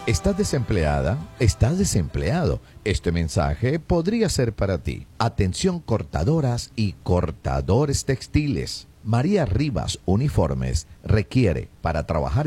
¿Estás desempleada? ¿Estás desempleado? Este mensaje podría ser para ti. Atención cortadoras y cortadores textiles. María Rivas Uniformes requiere para trabajar